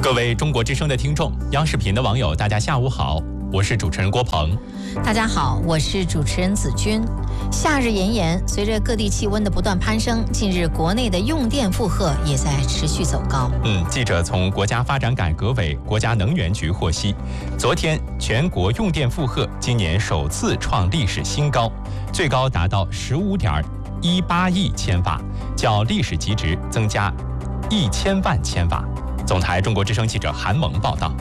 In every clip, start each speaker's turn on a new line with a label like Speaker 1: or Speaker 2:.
Speaker 1: 各位中国之声的听众，央视频的网友，大家下午好，我是主持人郭鹏。
Speaker 2: 大家好，我是主持人子君。夏日炎炎，随着各地气温的不断攀升，近日国内的用电负荷也在持续走高。
Speaker 1: 记者从国家发展改革委、国家能源局获悉，昨天全国用电负荷今年首次创历史新高，最高达到15.18亿千瓦，较历史极值增加1000万千瓦。总台中国之声记者韩萌报道。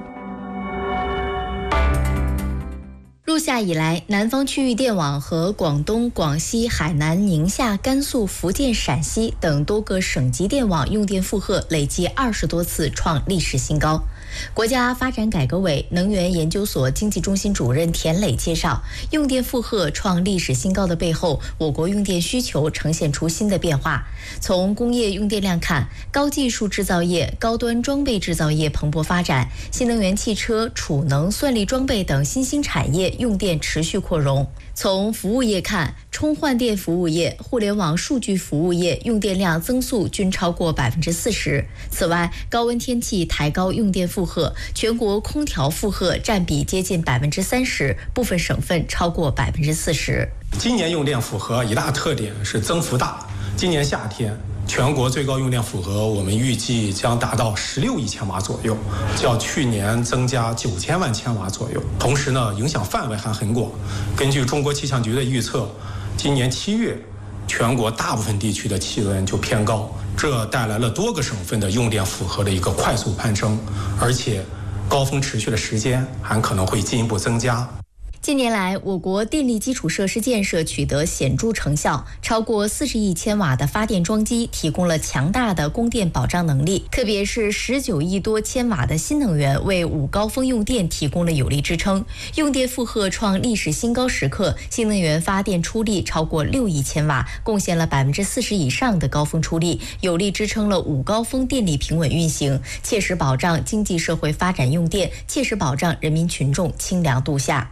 Speaker 2: 入夏以来，南方区域电网和广东、广西、海南、宁夏、甘肃、福建、陕西等多个省级电网用电负荷累计20多次创历史新高。国家发展改革委能源研究所经济中心主任田磊介绍，用电负荷创历史新高的背后，我国用电需求呈现出新的变化。从工业用电量看，高技术制造业、高端装备制造业蓬勃发展，新能源汽车、储能、算力装备等新兴产业用电持续扩容。从服务业看，充换电服务业、互联网数据服务业用电量增速均超过40%。此外，高温天气抬高用电负荷，全国空调负荷占比接近30%，部分省份超过40%。
Speaker 3: 今年用电负荷一大特点是增幅大。今年夏天，全国最高用电负荷我们预计将达到16亿千瓦左右，较去年增加9000万千瓦左右。同时呢，影响范围还很广。根据中国气象局的预测，今年7月，全国大部分地区的气温就偏高，这带来了多个省份的用电负荷的一个快速攀升，而且高峰持续的时间还可能会进一步增加。
Speaker 2: 近年来，我国电力基础设施建设取得显著成效，超过40亿千瓦的发电装机提供了强大的供电保障能力，特别是19亿多千瓦的新能源为5高峰用电提供了有力支撑。用电负荷创历史新高时刻，新能源发电出力超过6亿千瓦，贡献了40%以上的高峰出力，有力支撑了5高峰电力平稳运行，切实保障经济社会发展用电，切实保障人民群众清凉度夏。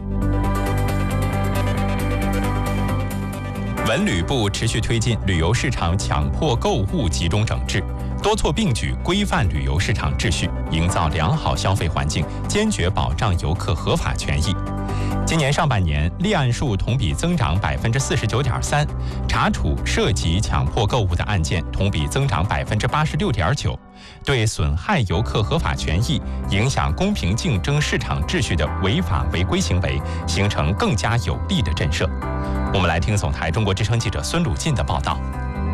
Speaker 1: 文旅部持续推进旅游市场强迫购物集中整治，多措并举规范旅游市场秩序，营造良好消费环境，坚决保障游客合法权益。今年上半年，立案数同比增长49.3%，查处涉及强迫购物的案件同比增长86.9%，对损害游客合法权益、影响公平竞争市场秩序的违法违规行为形成更加有力的震慑。我们来听总台中国之声记者孙鲁进的报道。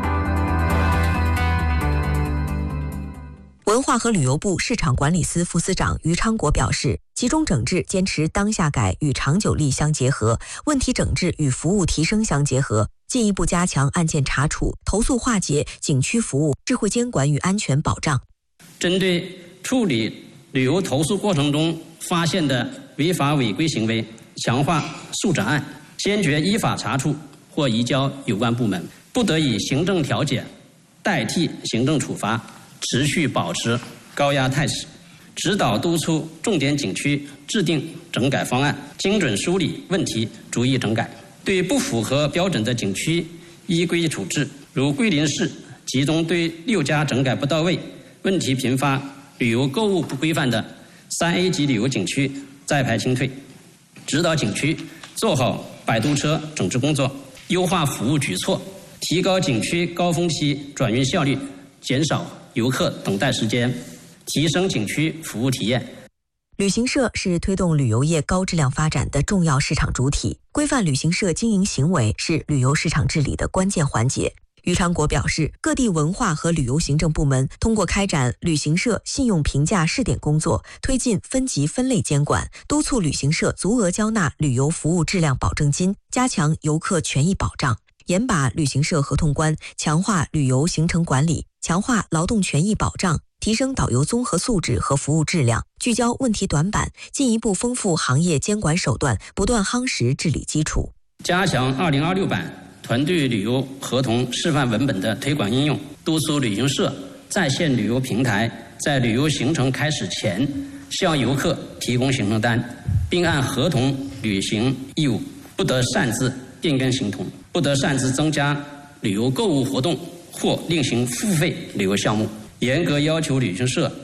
Speaker 4: 文化和旅游部市场管理司副司长于昌国表示，集中整治坚持当下改与长久力相结合，问题整治与服务提升相结合，进一步加强案件查处、投诉化解、景区服务、智慧监管与安全保障。
Speaker 5: 针对处理旅游投诉过程中发现的违法违规行为，强化速诊案，坚决依法查处或移交有关部门，不得以行政调解代替行政处罚，持续保持高压态势，指导督促重点景区制定整改方案，精准梳理问题，逐一整改。对不符合标准的景区依规处置，如桂林市集中对6家整改不到位、问题频发、旅游购物不规范的3A 级旅游景区再排清退，指导景区做好摆渡车整治工作，优化服务举措，提高景区高峰期转运效率，减少游客等待时间，提升景区服务体验。
Speaker 4: 旅行社是推动旅游业高质量发展的重要市场主体，规范旅行社经营行为是旅游市场治理的关键环节。于昌国表示，各地文化和旅游行政部门通过开展旅行社信用评价试点工作，推进分级分类监管，督促旅行社足额交纳旅游服务质量保证金，加强游客权益保障，严把旅行社合同关，强化旅游行程管理，强化劳动权益保障，提升导游综合素质和服务质量，聚焦问题短板，进一步丰富行业监管手段，不断夯实治理基础。
Speaker 5: 加强2026版团队旅游合同示范文本的推广应用，督促旅行社在线旅游平台在旅游行程开始前向游客提供行程单，并按合同履行义务，不得擅自变更行程，不得擅自增加旅游购物活动或另行付费旅游项目。严格要求旅行社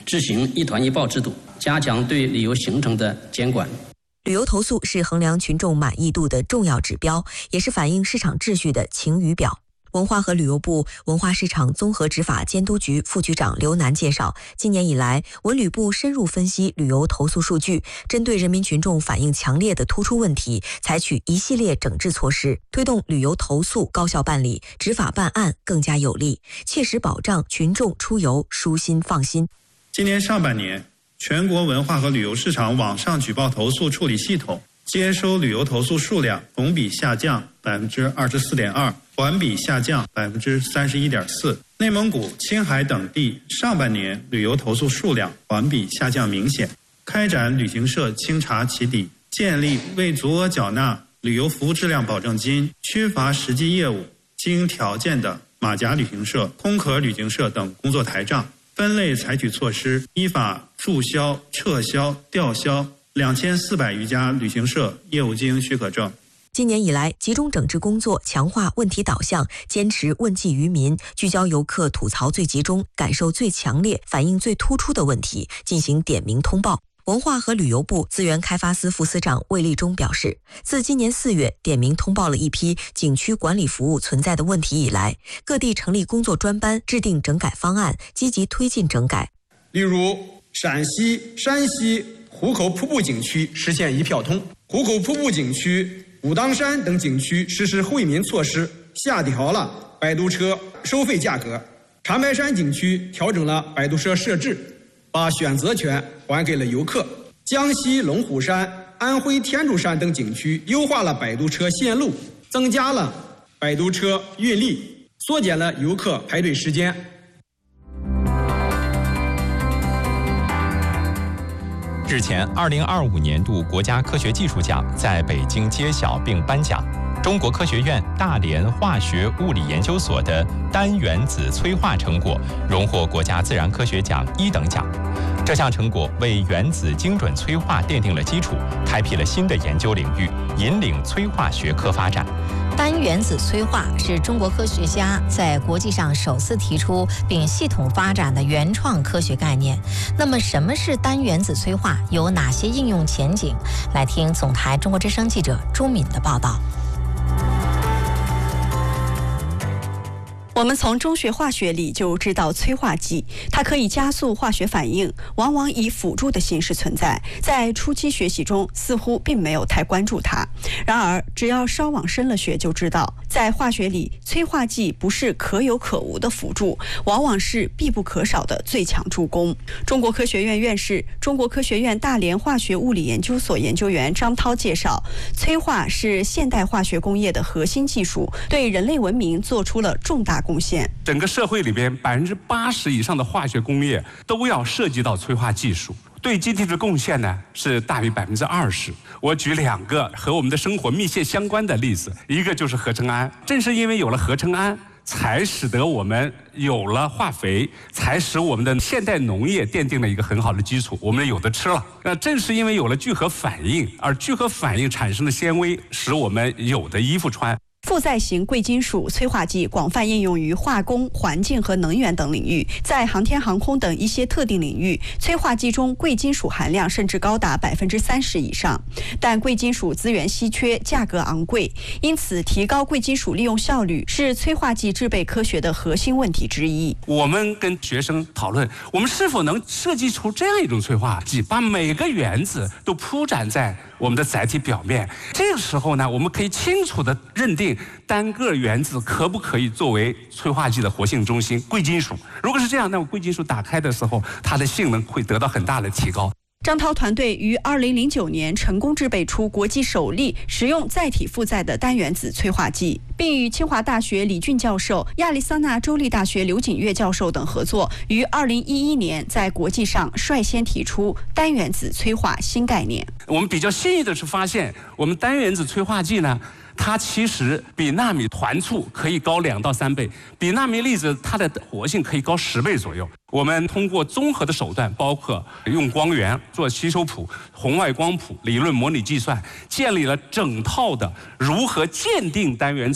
Speaker 5: 执行一团一报制度，加强对旅游行程的监管。
Speaker 4: 旅游投诉是衡量群众满意度的重要指标，也是反映市场秩序的晴雨表。文化和旅游部文化市场综合执法监督局副局长刘楠介绍，今年以来，文旅部深入分析旅游投诉数据，针对人民群众反映强烈的突出问题，采取一系列整治措施，推动旅游投诉高效办理，执法办案更加有力，切实保障群众出游舒心放心。
Speaker 6: 今年上半年，全国文化和旅游市场网上举报投诉处理系统接收旅游投诉数量同比下降24.2%，环比下降31.4%。内蒙古、青海等地上半年旅游投诉数量环比下降明显。开展旅行社清查起底，建立未足额缴纳旅游服务质量保证金、缺乏实际业务、经条件的马甲旅行社、空壳旅行社等工作台账，分类采取措施，依法注销、撤销、吊销2400余家旅行社业务经营许可证。
Speaker 4: 今年以来，集中整治工作，强化问题导向，坚持问计于民，聚焦游客吐槽最集中、感受最强烈、反映最突出的问题，进行点名通报。文化和旅游部资源开发司副司长魏立忠表示，自今年4月点名通报了一批景区管理服务存在的问题以来，各地成立工作专班，制定整改方案，积极推进整改。
Speaker 7: 例如，陕西、山西壶口瀑布景区实现一票通，壶口瀑布景区、武当山等景区实施惠民措施，下调了摆渡车收费价格。长白山景区调整了摆渡车设置，把选择权还给了游客。江西龙虎山、安徽天柱山等景区优化了摆渡车线路，增加了摆渡车运力，缩减了游客排队时间。
Speaker 1: 日前，2025年度国家科学技术奖在北京揭晓并颁奖。中国科学院大连化学物理研究所的单原子催化成果荣获国家自然科学奖1等奖。这项成果为原子精准催化奠定了基础，开辟了新的研究领域，引领催化学科发展。
Speaker 8: 单原子催化是中国科学家在国际上首次提出并系统发展的原创科学概念。那么，什么是单原子催化？有哪些应用前景？来听总台中国之声记者朱敏的报道。
Speaker 9: 我们从中学化学里就知道催化剂，它可以加速化学反应，往往以辅助的形式存在，在初期学习中似乎并没有太关注它。然而，只要稍往深了学就知道，在化学里，催化剂不是可有可无的辅助，往往是必不可少的最强助攻。中国科学院院士、中国科学院大连化学物理研究所研究员张涛介绍，催化是现代化学工业的核心技术，对人类文明做出了重大贡献。
Speaker 10: 整个社会里边80%以上的化学工业都要涉及到催化技术，对 GDP 的贡献呢是大于20%。我举2个和我们的生活密切相关的例子，一个就是合成胺。正是因为有了合成胺，才使得我们有了化肥，才使我们的现代农业奠定了一个很好的基础，我们有的吃了。正是因为有了聚合反应，而聚合反应产生的纤维，使我们有的衣服穿。
Speaker 9: 负载型贵金属催化剂广泛应用于化工、环境和能源等领域，在航天航空等一些特定领域，催化剂中贵金属含量甚至高达30%以上。但贵金属资源稀缺，价格昂贵，因此提高贵金属利用效率是催化剂制备科学的核心问题之一。
Speaker 10: 我们跟学生讨论，我们是否能设计出这样一种催化剂，把每个原子都铺展在我们的载体表面。这个时候呢，我们可以清楚地认定单个原子可不可以作为催化剂的活性中心，贵金属。如果是这样，那么贵金属打开的时候，它的性能会得到很大的提高。
Speaker 9: 张涛团队于2009年成功制备出国际首例使用载体负载的单原子催化剂，并与清华大学李俊教授、亚利桑那州立大学刘景月教授等合作，于2011年在国际上率先提出单原子催化新概念。
Speaker 10: 我们比较幸运的是发现，我们单原子催化剂呢，它其实比纳米团簇可以高2到3倍，比纳米粒子它的活性可以高10倍左右。我们通过综合的手段，包括用光源做吸收谱、红外光谱、理论模拟计算，建立了整套的如何鉴定单原子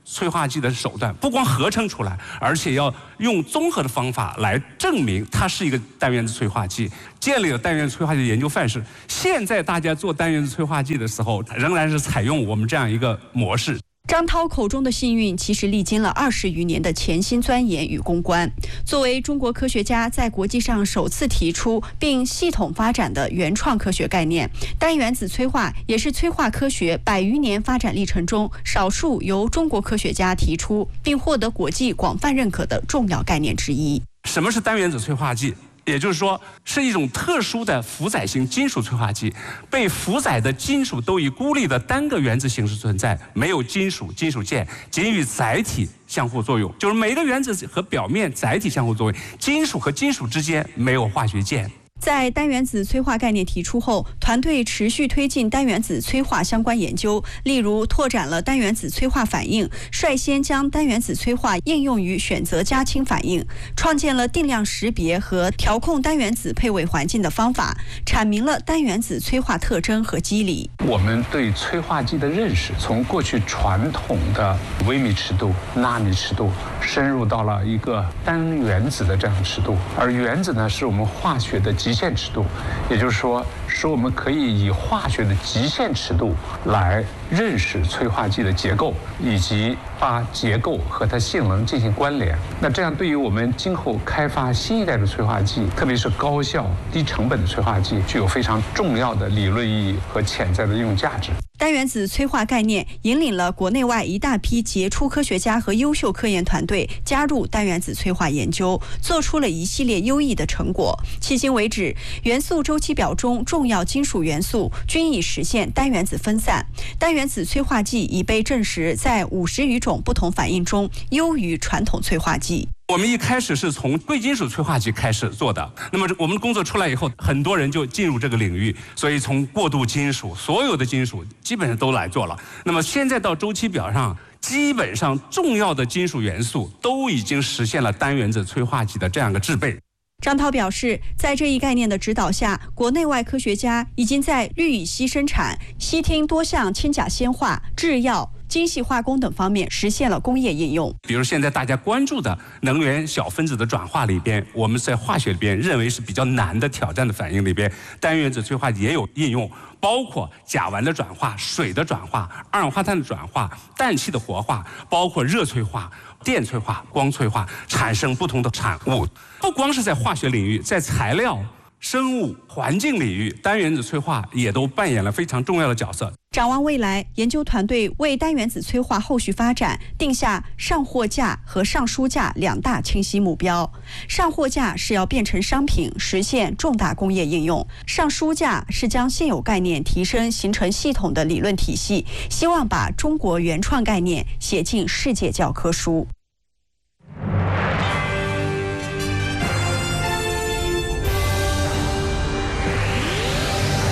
Speaker 10: 催化剂的手段，不光合成出来，而且要用综合的方法来证明它是一个单原子催化剂，建立了单原子催化剂的研究范式。现在大家做单原子催化剂的时候，仍然是采用我们这样一个模式。
Speaker 9: 张涛口中的幸运，其实历经了20余年的潜心钻研与攻关。作为中国科学家在国际上首次提出并系统发展的原创科学概念，单原子催化也是催化科学100余年发展历程中少数由中国科学家提出并获得国际广泛认可的重要概念之一。
Speaker 10: 什么是单原子催化剂？也就是说，是一种特殊的负载性金属催化剂，被负载的金属都以孤立的单个原子形式存在，没有金属键，仅与载体相互作用，就是每个原子和表面载体相互作用，金属和金属之间没有化学键。
Speaker 9: 在单原子催化概念提出后，团队持续推进单原子催化相关研究，例如拓展了单原子催化反应，率先将单原子催化应用于选择加氢反应，创建了定量识别和调控单原子配位环境的方法，阐明了单原子催化特征和机理。
Speaker 11: 我们对催化剂的认识，从过去传统的微米尺度、纳米尺度，深入到了一个单原子的这样的尺度，而原子呢，是我们化学的极限尺度，也就是说，使我们可以以化学的极限尺度来认识催化剂的结构，以及把结构和它性能进行关联。那这样对于我们今后开发新一代的催化剂，特别是高效、低成本的催化剂，具有非常重要的理论意义和潜在的应用价值。
Speaker 9: 单原子催化概念引领了国内外一大批杰出科学家和优秀科研团队加入单原子催化研究，做出了一系列优异的成果。迄今为止，元素周期表中重要金属元素均已实现单原子分散，单原子催化剂已被证实在50余种不同反应中优于传统催化剂。
Speaker 10: 我们一开始是从贵金属催化剂开始做的，那么我们的工作出来以后，很多人就进入这个领域，所以从过渡金属，所有的金属基本上都来做了。那么现在到周期表上，基本上重要的金属元素都已经实现了单原子催化剂的这样一个制备。
Speaker 9: 张涛表示，在这一概念的指导下，国内外科学家已经在氯乙烯生产、烯烃多项氢钾酰化、制药、精细化工等方面实现了工业应用。
Speaker 10: 比如现在大家关注的能源小分子的转化里边，我们在化学里边认为是比较难的挑战的反应里边，单原子催化也有应用，包括甲烷的转化、水的转化、二氧化碳的转化、氮气的活化，包括热催化、电催化、光催化，产生不同的产物。不光是在化学领域，在材料、生物、环境领域，单原子催化也都扮演了非常重要的角色。
Speaker 9: 展望未来，研究团队为单原子催化后续发展定下上货架和上书架2大清晰目标。上货架是要变成商品，实现重大工业应用；上书架是将现有概念提升，形成系统的理论体系，希望把中国原创概念写进世界教科书。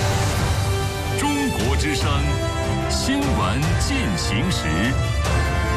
Speaker 12: 之声新闻进行时。